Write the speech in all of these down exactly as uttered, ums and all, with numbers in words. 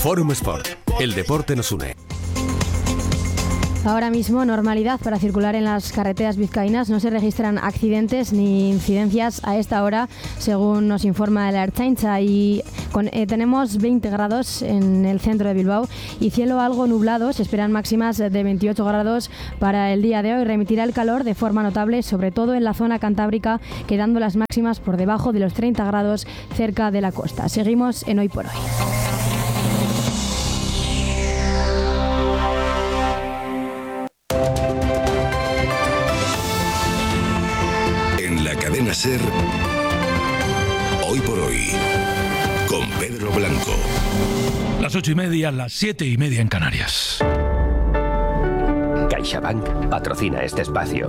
Fórum Sport, el deporte nos une. Ahora mismo, normalidad para circular en las carreteras vizcaínas. No se registran accidentes ni incidencias a esta hora, según nos informa la Ertzaintza. Y con, eh, tenemos veinte grados en el centro de Bilbao y cielo algo nublado. Se esperan máximas de veintiocho grados para el día de hoy. Remitirá el calor de forma notable, sobre todo en la zona cantábrica, quedando las máximas por debajo de los treinta grados cerca de la costa. Seguimos en Hoy por Hoy. Cadena SER, Hoy por Hoy, con Pedro Blanco. Las ocho y media, las siete y media en Canarias. CaixaBank patrocina este espacio.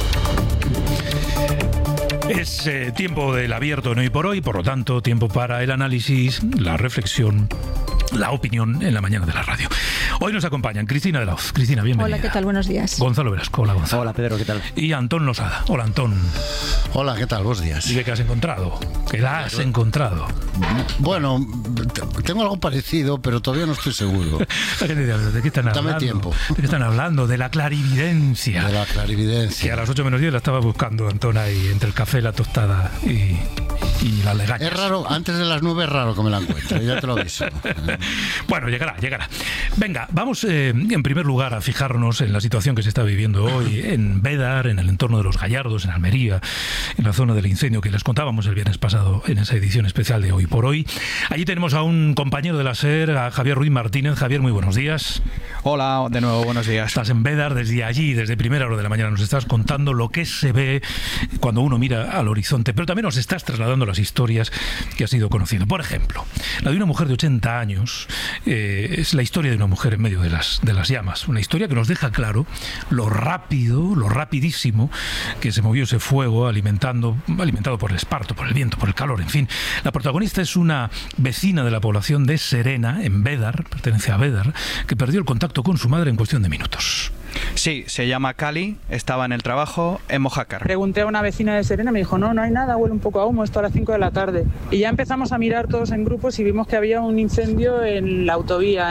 Es eh, tiempo del abierto en Hoy por Hoy, por lo tanto, tiempo para el análisis, la reflexión, la opinión en la mañana de la radio. Hoy nos acompañan Cristina de la Hoz. Cristina, bienvenida. Hola, ¿qué tal? Buenos días. Gonzalo Velasco. Hola, Gonzalo. Hola, Pedro, ¿qué tal? Y Antón Losada. Hola, Antón. Hola, ¿qué tal? Buenos días. ¿Y de qué has encontrado? ¿Qué la has encontrado? Bueno, tengo algo parecido, pero todavía no estoy seguro. ¿De qué están hablando? Dame tiempo. ¿De qué están hablando? De la clarividencia. De la clarividencia. Que a las ocho menos diez la estaba buscando Antón ahí, entre el café, la tostada y... y las legañas. Es raro, antes de las nueve es raro que me la encuentre, ya te lo aviso. Bueno, llegará, llegará. Venga, vamos eh, en primer lugar a fijarnos en la situación que se está viviendo hoy en Bédar, en el entorno de los Gallardos, en Almería, en la zona del incendio que les contábamos el viernes pasado en esa edición especial de Hoy por Hoy. Allí tenemos a un compañero de la SER, a Javier Ruiz Martínez. Javier, muy buenos días. Hola, de nuevo, buenos días. Estás en Bédar, desde allí, desde primera hora de la mañana, nos estás contando lo que se ve cuando uno mira al horizonte, pero también nos estás trasladando las historias que has ido conociendo. Por ejemplo, la de una mujer de ochenta años, eh, es la historia de una mujer en medio de las, de las llamas. Una historia que nos deja claro lo rápido, lo rapidísimo que se movió ese fuego alimentando, alimentado por el esparto, por el viento, por el calor, en fin. La protagonista es una vecina de la población de Serena, en Bédar, pertenece a Bédar, que perdió el contacto con su madre en cuestión de minutos. Sí, se llama Cali, estaba en el trabajo en Mojácar. Pregunté a una vecina de Serena, me dijo, no, no hay nada, huele un poco a humo, esto a las cinco de la tarde. Y ya empezamos a mirar todos en grupos y vimos que había un incendio en la autovía.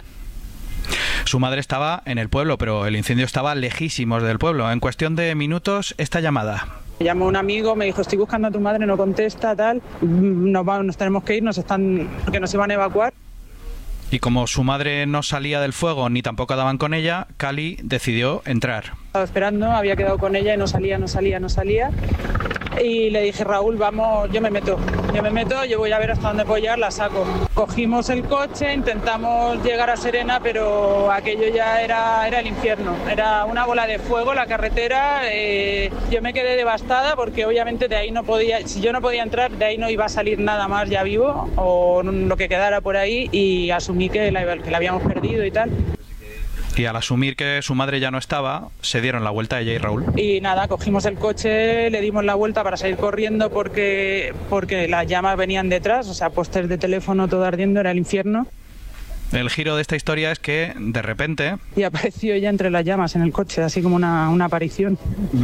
Su madre estaba en el pueblo, pero el incendio estaba lejísimos del pueblo. En cuestión de minutos, esta llamada. Me llamó un amigo, me dijo, estoy buscando a tu madre, no contesta, tal, nos, vamos, nos tenemos que ir, nos están, porque nos iban a evacuar. Y como su madre no salía del fuego ni tampoco daban con ella, Cali decidió entrar. Estaba esperando, había quedado con ella y no salía, no salía, no salía. Y le dije, Raúl, vamos, yo me meto, yo me meto, yo voy a ver hasta dónde puedo llegar, la saco. Cogimos el coche, intentamos llegar a Serena, pero aquello ya era, era el infierno. Era una bola de fuego la carretera. Eh, yo me quedé devastada porque obviamente de ahí no podía, si yo no podía entrar, de ahí no iba a salir nada más ya vivo o lo que quedara por ahí, y asumí que la, que la habíamos perdido y tal. Y al asumir que su madre ya no estaba, se dieron la vuelta ella y Raúl. Y nada, cogimos el coche, le dimos la vuelta para salir corriendo porque, porque las llamas venían detrás, o sea, postes de teléfono todo ardiendo, era el infierno. El giro de esta historia es que, de repente... Y apareció ella entre las llamas en el coche, así como una, una aparición.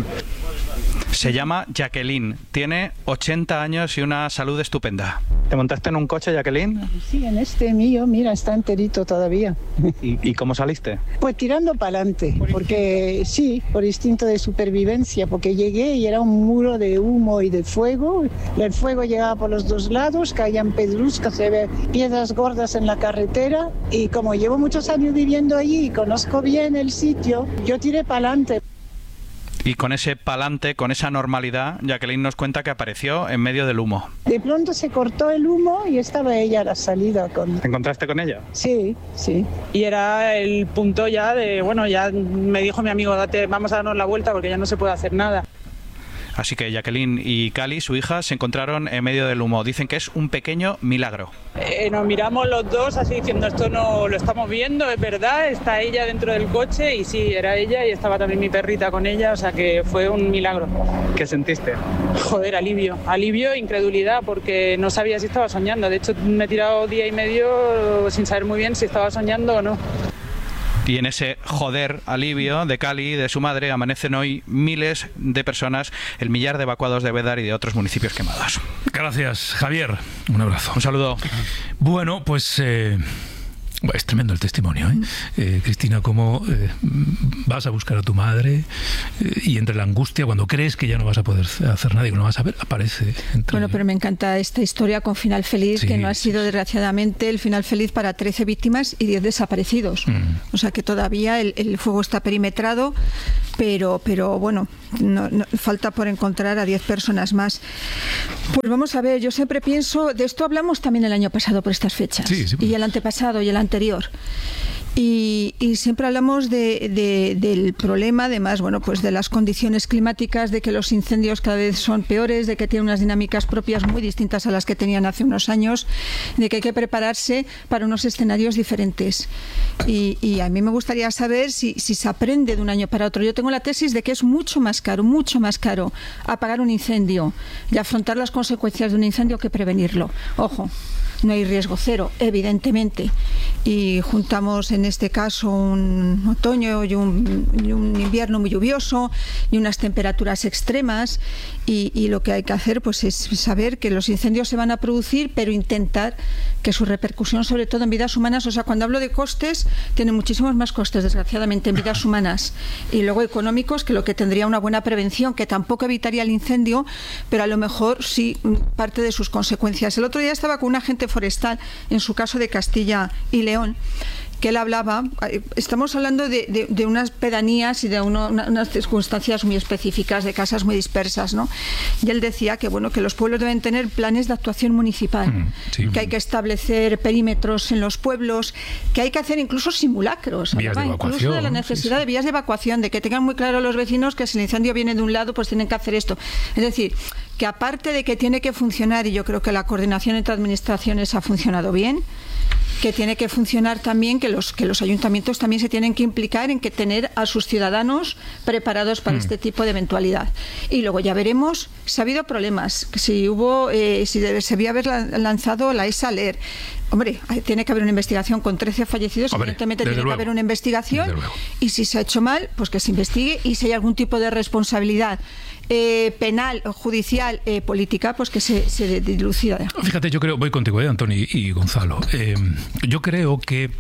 Se llama Jacqueline, tiene ochenta años y una salud estupenda. ¿Te montaste en un coche, Jacqueline? Sí, en este mío, mira, está enterito todavía. ¿Y, y cómo saliste? Pues tirando para adelante, porque sí, por instinto de supervivencia, porque llegué y era un muro de humo y de fuego. El fuego llegaba por los dos lados, caían pedruscas, se ve piedras gordas en la carretera, y como llevo muchos años viviendo allí y conozco bien el sitio, yo tiré para adelante. Y con ese palante, con esa normalidad, Jacqueline nos cuenta que apareció en medio del humo. De pronto se cortó el humo y estaba ella a la salida. Con... ¿Te encontraste con ella? Sí, sí. Y era el punto ya de, bueno, ya me dijo mi amigo, date, vamos a darnos la vuelta porque ya no se puede hacer nada. Así que Jacqueline y Cali, su hija, se encontraron en medio del humo. Dicen que es un pequeño milagro. Eh, nos miramos los dos así diciendo, esto no lo estamos viendo, es verdad, está ella dentro del coche, y sí, era ella y estaba también mi perrita con ella, o sea que fue un milagro. ¿Qué sentiste? Joder, alivio, alivio, incredulidad, porque no sabía si estaba soñando. De hecho, me he tirado día y medio sin saber muy bien si estaba soñando o no. Y en ese joder alivio de Cali y de su madre amanecen hoy miles de personas, el millar de evacuados de Bédar y de otros municipios quemados. Gracias, Javier. Un abrazo. Un saludo. Bueno, pues... Eh... Bueno, es tremendo el testimonio, ¿eh? Eh, Cristina, cómo eh, vas a buscar a tu madre eh, y entre la angustia, cuando crees que ya no vas a poder hacer nada y que no vas a ver, aparece. Entre... Bueno, pero me encanta esta historia con final feliz, sí, que no ha sido, desgraciadamente, el final feliz para trece víctimas y diez desaparecidos. Mm. O sea que todavía el, el fuego está perimetrado, pero, pero bueno, no, no, falta por encontrar a diez personas más. Pues vamos a ver, yo siempre pienso, de esto hablamos también el año pasado por estas fechas, sí, sí, y el antepasado y el anterior. Y, y siempre hablamos de, de, del problema, además, bueno, pues de las condiciones climáticas, de que los incendios cada vez son peores, de que tienen unas dinámicas propias muy distintas a las que tenían hace unos años, de que hay que prepararse para unos escenarios diferentes. Y, y a mí me gustaría saber si, si se aprende de un año para otro. Yo tengo la tesis de que es mucho más caro, mucho más caro apagar un incendio y afrontar las consecuencias de un incendio que prevenirlo. Ojo, no hay riesgo cero, evidentemente, y juntamos en este caso un otoño y un, y un invierno muy lluvioso y unas temperaturas extremas, y, y lo que hay que hacer pues es saber que los incendios se van a producir, pero intentar que su repercusión, sobre todo en vidas humanas, o sea, cuando hablo de costes, tiene muchísimos más costes, desgraciadamente, en vidas humanas, y luego económicos, que lo que tendría una buena prevención, que tampoco evitaría el incendio, pero a lo mejor sí parte de sus consecuencias. El otro día estaba con un agente forestal, en su caso de Castilla y León, que él hablaba, estamos hablando de, de, de unas pedanías y de uno, una, unas circunstancias muy específicas, de casas muy dispersas, ¿no? Y él decía que bueno, que los pueblos deben tener planes de actuación municipal, mm, sí. que hay que establecer perímetros en los pueblos, que hay que hacer incluso simulacros, vías de evacuación, incluso de la necesidad sí, sí. de vías de evacuación, de que tengan muy claro los vecinos que si el incendio viene de un lado, pues tienen que hacer esto. Es decir, que aparte de que tiene que funcionar, y yo creo que la coordinación entre administraciones ha funcionado bien, que tiene que funcionar también, que los que los ayuntamientos también se tienen que implicar en que tener a sus ciudadanos preparados para mm. este tipo de eventualidad. Y luego ya veremos si ha habido problemas, si hubo, eh, si debe, se debía haber lanzado la ESALER. Hombre, tiene que haber una investigación con trece fallecidos, Hombre, evidentemente tiene luego. que haber una investigación, y si se ha hecho mal, pues que se investigue, y si hay algún tipo de responsabilidad Eh, penal, judicial, eh, política, pues que se, se dilucida. Fíjate, yo creo, voy contigo, eh, Antonio y Gonzalo, eh, yo creo que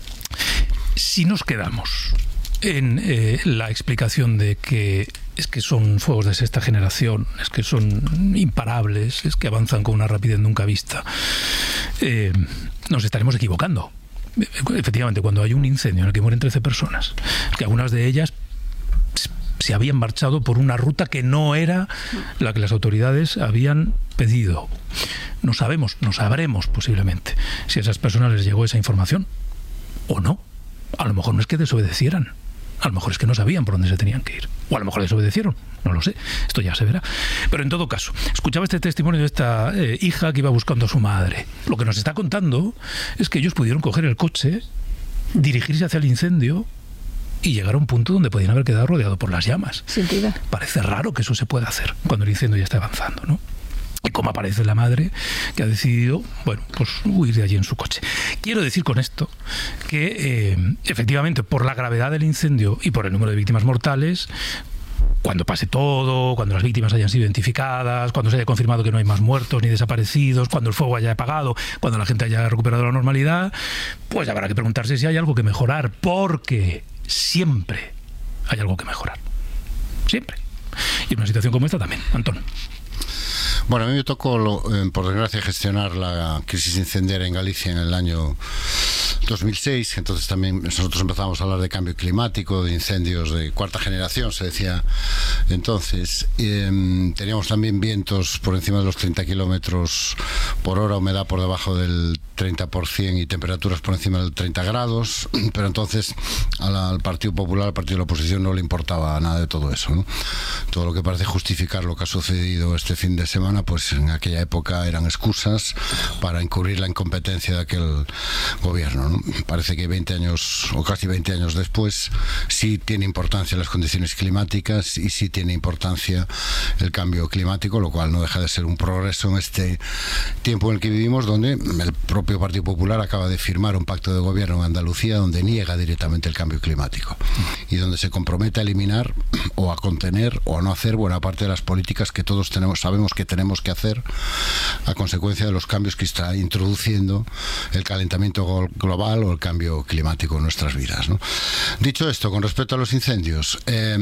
si nos quedamos en eh, la explicación de que es que son fuegos de sexta generación, es que son imparables, es que avanzan con una rapidez nunca vista, eh, nos estaremos equivocando. Efectivamente, cuando hay un incendio en el que mueren trece personas, que algunas de ellas se habían marchado por una ruta que no era la que las autoridades habían pedido. No sabemos, no sabremos posiblemente si a esas personas les llegó esa información o no. A lo mejor no es que desobedecieran, a lo mejor es que no sabían por dónde se tenían que ir, o a lo mejor desobedecieron, no lo sé, esto ya se verá. Pero en todo caso, escuchaba este testimonio de esta eh, hija que iba buscando a su madre. Lo que nos está contando es que ellos pudieron coger el coche, dirigirse hacia el incendio y llegar a un punto donde podían haber quedado rodeados por las llamas. Sin duda. Parece raro que eso se pueda hacer cuando el incendio ya está avanzando, ¿no? Y cómo aparece la madre que ha decidido, bueno, pues huir de allí en su coche. Quiero decir con esto que eh, efectivamente por la gravedad del incendio y por el número de víctimas mortales, cuando pase todo, cuando las víctimas hayan sido identificadas, cuando se haya confirmado que no hay más muertos ni desaparecidos, cuando el fuego haya apagado, cuando la gente haya recuperado la normalidad, pues habrá que preguntarse si hay algo que mejorar, porque siempre hay algo que mejorar. Siempre. Y en una situación como esta también. Antón. Bueno, a mí me tocó, lo, eh, por desgracia, gestionar la crisis incendiaria en Galicia en el año dos mil seis, entonces también nosotros empezamos a hablar de cambio climático, de incendios de cuarta generación, se decía entonces. Eh, teníamos también vientos por encima de los treinta kilómetros por hora, humedad por debajo del treinta por ciento y temperaturas por encima del treinta grados, pero entonces a la, al Partido Popular, al Partido de la Oposición, no le importaba nada de todo eso, ¿no? Todo lo que parece justificar lo que ha sucedido este fin de semana, pues en aquella época eran excusas para encubrir la incompetencia de aquel gobierno, ¿no? Parece que veinte años o casi veinte años después sí tiene importancia las condiciones climáticas y sí tiene importancia el cambio climático, lo cual no deja de ser un progreso en este tiempo en el que vivimos, donde el propio Partido Popular acaba de firmar un pacto de gobierno en Andalucía donde niega directamente el cambio climático y donde se compromete a eliminar o a contener o a no hacer buena parte de las políticas que todos tenemos, sabemos que tenemos que hacer a consecuencia de los cambios que está introduciendo el calentamiento global global o el cambio climático en nuestras vidas, ¿no? Dicho esto, con respecto a los incendios, eh,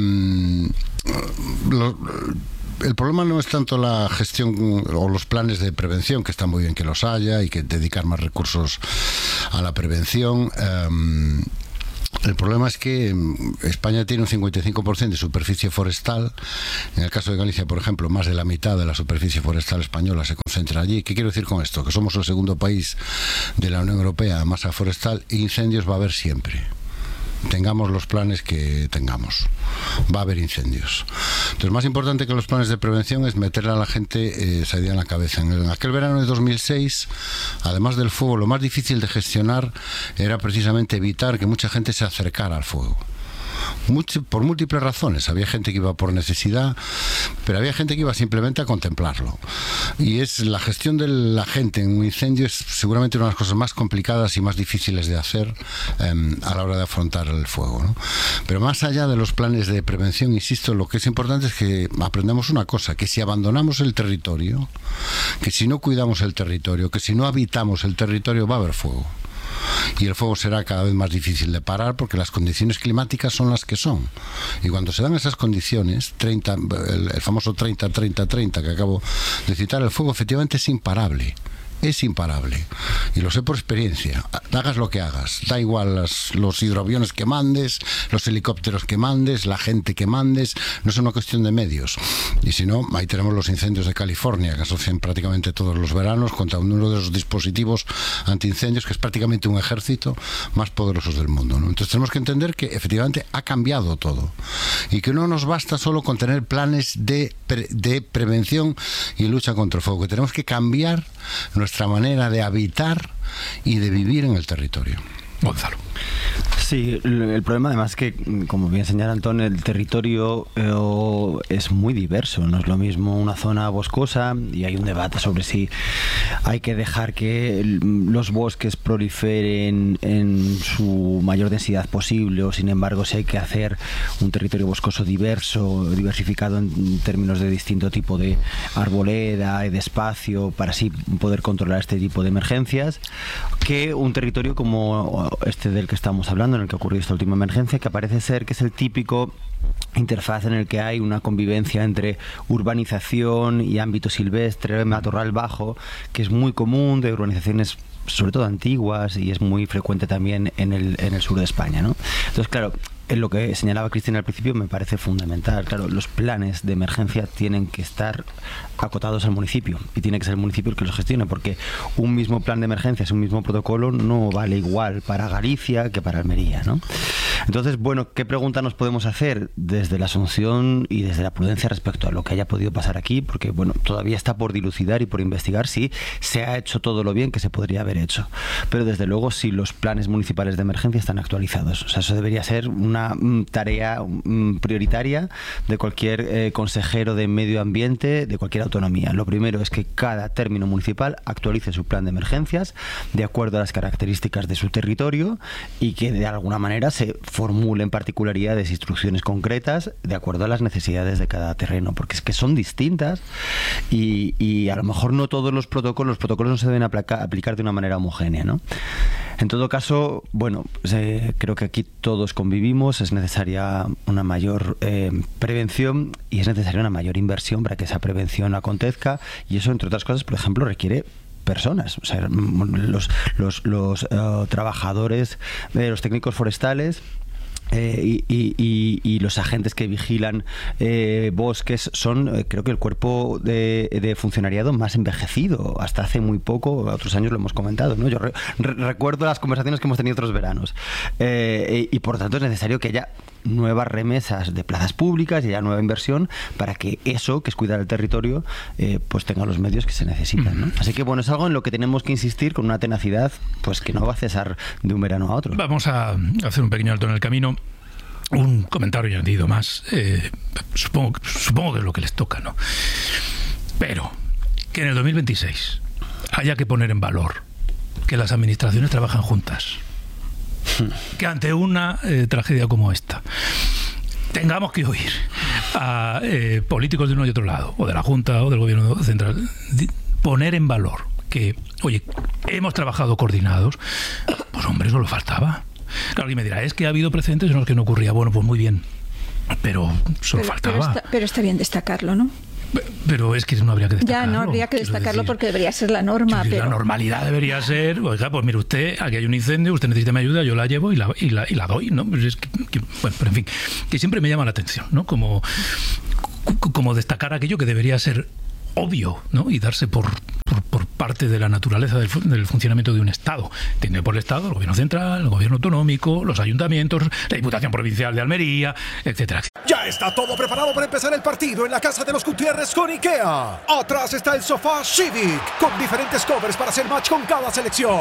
lo, el problema no es tanto la gestión o los planes de prevención, que está muy bien que los haya y que dedicar más recursos a la prevención. Eh, El problema es que España tiene un cincuenta y cinco por ciento de superficie forestal. En el caso de Galicia, por ejemplo, más de la mitad de la superficie forestal española se concentra allí. ¿Qué quiero decir con esto? Que somos el segundo país de la Unión Europea en masa forestal e incendios va a haber siempre. Tengamos los planes que tengamos, va a haber incendios. Entonces, más importante que los planes de prevención es meterle a la gente eh, esa idea en la cabeza. En, el, en aquel verano de dos mil seis, además del fuego, lo más difícil de gestionar era precisamente evitar que mucha gente se acercara al fuego. Mucho, por múltiples razones. Había gente que iba por necesidad, pero había gente que iba simplemente a contemplarlo. Y es la gestión de la gente en un incendio es seguramente una de las cosas más complicadas y más difíciles de hacer eh, a la hora de afrontar el fuego, ¿no? Pero más allá de los planes de prevención, insisto, lo que es importante es que aprendamos una cosa, que si abandonamos el territorio, que si no cuidamos el territorio, que si no habitamos el territorio, va a haber fuego. Y el fuego será cada vez más difícil de parar porque las condiciones climáticas son las que son. Y cuando se dan esas condiciones, treinta, el, el famoso treinta treinta treinta que acabo de citar, el fuego efectivamente es imparable. Es imparable. Y lo sé por experiencia. Hagas lo que hagas. Da igual las, los hidroaviones que mandes, los helicópteros que mandes, la gente que mandes. No es una cuestión de medios. Y si no, ahí tenemos los incendios de California, que asocian prácticamente todos los veranos contra uno de los dispositivos antiincendios, que es prácticamente un ejército más poderosos del mundo, ¿no? Entonces tenemos que entender que efectivamente ha cambiado todo. Y que no nos basta solo con tener planes de, pre, de prevención y lucha contra el fuego. Que tenemos que cambiar nuestra manera de habitar y de vivir en el territorio. Gonzalo. Sí, el problema además es que, como bien señala Antón, el territorio eh, es muy diverso. No es lo mismo una zona boscosa, y hay un debate sobre si hay que dejar que los bosques proliferen en su mayor densidad posible, o sin embargo si hay que hacer un territorio boscoso diverso, diversificado en términos de distinto tipo de arboleda y de espacio, para así poder controlar este tipo de emergencias, que un territorio como este del que estamos hablando, en el que ha ocurrido esta última emergencia, que parece ser que es el típico interfaz en el que hay una convivencia entre urbanización y ámbito silvestre, matorral bajo, que es muy común, de urbanizaciones sobre todo antiguas, y es muy frecuente también en el, en el sur de España, ¿no? Entonces, claro, en lo que señalaba Cristina al principio me parece fundamental. Claro, los planes de emergencia tienen que estar acotados al municipio, y tiene que ser el municipio el que los gestione, porque un mismo plan de emergencia, un mismo protocolo, no vale igual para Galicia que para Almería, ¿no? Entonces, bueno, ¿qué pregunta nos podemos hacer desde la asunción y desde la prudencia respecto a lo que haya podido pasar aquí? Porque, bueno, todavía está por dilucidar y por investigar si se ha hecho todo lo bien que se podría haber hecho. Pero, desde luego, si los planes municipales de emergencia están actualizados. O sea, eso debería ser una tarea prioritaria de cualquier eh, consejero de medio ambiente de cualquier autonomía. Lo primero es que cada término municipal actualice su plan de emergencias de acuerdo a las características de su territorio, y que de alguna manera se formulen particularidades, instrucciones concretas de acuerdo a las necesidades de cada terreno, porque es que son distintas, y, y a lo mejor no todos los protocolos, los protocolos no se deben aplicar, aplicar de una manera homogénea, ¿no? En todo caso, bueno, pues, eh, creo que aquí todos convivimos, es necesaria una mayor eh, prevención, y es necesaria una mayor inversión para que esa prevención acontezca, y eso, entre otras cosas, por ejemplo, requiere personas, o sea, los, los, los uh, trabajadores, eh, los técnicos forestales, Eh, y, y, y, y los agentes que vigilan eh, bosques son, eh, creo que el cuerpo de, de funcionariado más envejecido. Hasta hace muy poco, otros años lo hemos comentado, ¿no? Yo re, re, recuerdo las conversaciones que hemos tenido otros veranos, eh, y, y por tanto es necesario que haya nuevas remesas de plazas públicas y haya nueva inversión para que eso, que es cuidar el territorio, eh, pues tenga los medios que se necesitan, ¿no? Así que, bueno, es algo en lo que tenemos que insistir con una tenacidad, pues que no va a cesar de un verano a otro. Vamos a hacer un pequeño alto en el camino. Un comentario añadido más, eh, supongo, supongo que es lo que les toca, ¿no? Pero que en el dos mil veintiséis haya que poner en valor que las administraciones trabajan juntas, que ante una eh, tragedia como esta tengamos que oír a eh, políticos de uno y otro lado, o de la Junta o del Gobierno Central, poner en valor que, oye, hemos trabajado coordinados, pues hombre, eso lo faltaba. Claro, alguien me dirá, es que ha habido precedentes en los que no ocurría. Bueno, pues muy bien, pero solo pero, faltaba. Pero está, pero está bien destacarlo, ¿no? Pero es que no habría que destacarlo. Ya, no habría que destacarlo decir, porque debería ser la norma. Pero... La normalidad debería ser, oiga, pues mire usted, aquí hay un incendio, usted necesita mi ayuda, yo la llevo y la, y la, y la doy, ¿no? Pues es que, que, bueno, pero en fin, que siempre me llama la atención, ¿no? Como, como destacar aquello que debería ser obvio, ¿no? Y darse por, por, por parte de la naturaleza del, del funcionamiento de un Estado. Tiene por el Estado el gobierno central, el gobierno autonómico, los ayuntamientos, la Diputación Provincial de Almería, etcétera. Ya está todo preparado para empezar el partido en la casa de los Gutiérrez con IKEA. Atrás está el sofá Civic, con diferentes covers para hacer match con cada selección.